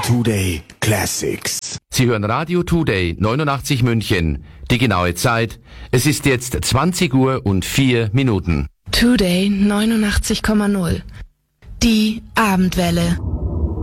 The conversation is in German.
Today Classics. Sie hören Radio Today 89 München. Die genaue Zeit, es ist jetzt 20:04. Today 89,0. Die Abendwelle.